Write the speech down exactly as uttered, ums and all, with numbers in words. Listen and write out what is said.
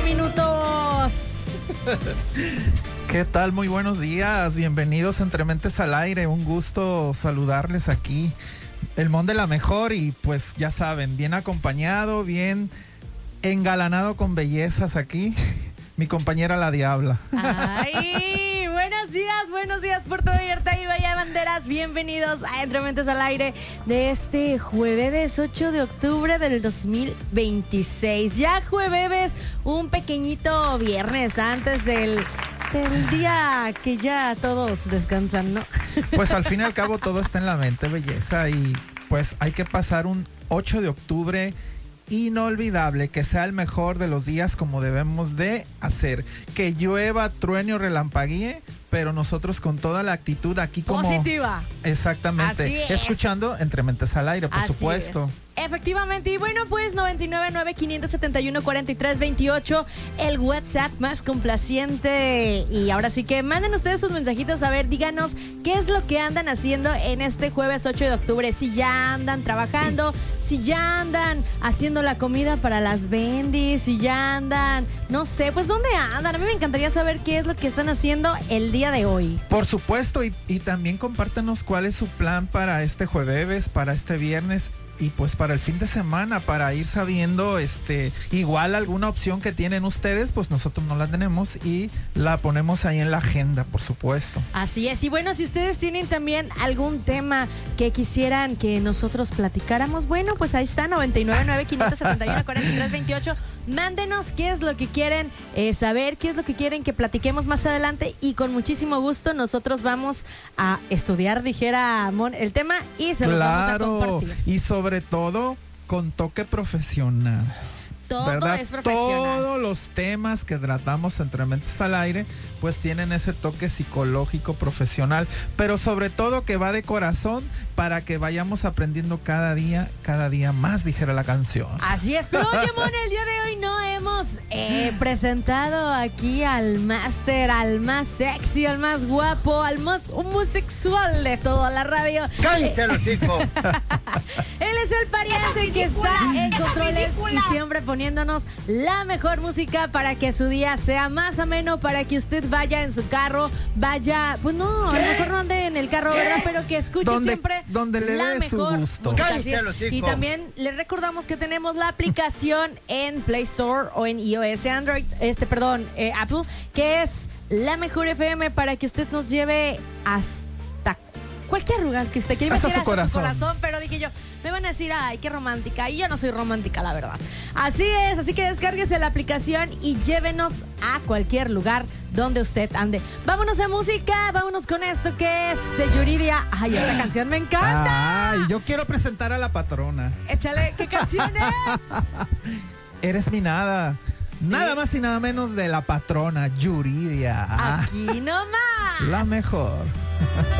minutos. ¿Qué tal? Muy buenos días. Bienvenidos a Entre Mentes al Aire. Un gusto saludarles aquí. El Mon de la Mejor y pues ya saben, bien acompañado, bien engalanado con bellezas aquí. Mi compañera la Diabla. Ay, buenos días, buenos días Puerto Vallarta y Bahía de Banderas. Bienvenidos a Entre Mentes al Aire de este jueves ocho de octubre del dos mil veintiséis. Ya jueves, un pequeñito viernes antes del, del día que ya todos descansan, ¿no? Pues al fin y al cabo todo está en la mente, belleza, y pues hay que pasar un ocho de octubre inolvidable, que sea el mejor de los días como debemos de hacer. Que llueva, truene o relampaguee, pero nosotros con toda la actitud aquí como... positiva. Exactamente. Así es. Escuchando Entre Mentes al Aire, por Así supuesto. Es. Efectivamente, y bueno, pues noventa y nueve, nueve, quinientos setenta y uno, cuarenta y tres, veintiocho, el WhatsApp más complaciente. Y ahora sí que manden ustedes sus mensajitos, a ver, díganos qué es lo que andan haciendo en este jueves ocho de octubre. Si ya andan trabajando, si ya andan haciendo la comida para las bendis, si ya andan, no sé, pues dónde andan. A mí me encantaría saber qué es lo que están haciendo el día de hoy. Por supuesto, y, y también compártanos cuál es su plan para este jueves, para este viernes y pues para el fin de semana, para ir sabiendo este igual alguna opción que tienen ustedes, pues nosotros no la tenemos y la ponemos ahí en la agenda, por supuesto. Así es, y bueno, si ustedes tienen también algún tema que quisieran que nosotros platicáramos, bueno, pues ahí está, noventa y nueve, nueve, quinientos setenta y uno, cuarenta y tres, veintiocho. Mándenos qué es lo que quieren eh, saber, qué es lo que quieren que platiquemos más adelante y con muchísimo gusto nosotros vamos a estudiar, dijera Mon, el tema y se los vamos a compartir. Y sobre todo con toque profesional. Todo ¿verdad? es profesional. Todos los temas que tratamos Entre Mentes al Aire pues tienen ese toque psicológico profesional, pero sobre todo que va de corazón para que vayamos aprendiendo cada día, cada día más, dijera la canción. Así es, pero oye, Mon, el día de hoy no hemos eh, presentado aquí al máster, al más sexy, al más guapo, al más homosexual de toda la radio. ¡Cállate, los hijos! Él es el pariente que está en controles y siempre poniéndonos la mejor música para que su día sea más ameno, para que usted vaya en su carro, vaya, pues no, a lo mejor no ande en el carro, ¿verdad? Pero que escuche donde, siempre donde le la dé mejor su gusto. música. Así es. Cállate, Y también les recordamos que tenemos la aplicación en Play Store o en iOS, Android, este, perdón, eh, Apple, que es La Mejor F M para que usted nos lleve hasta cualquier lugar que usted quiera. Hasta Iba a su decir hasta su corazón. corazón, pero dije yo, me van a decir, ay, qué romántica. Y yo no soy romántica, la verdad. Así es, así que descárguese la aplicación y llévenos a cualquier lugar donde usted ande. Vámonos a música, vámonos con esto que es de Yuridia. Ay, esta canción me encanta. Ay, yo quiero presentar a la patrona. Échale, ¿qué canción es? Eres mi nada. Nada ¿Sí? más y nada menos de la patrona Yuridia. Aquí nomás. La mejor.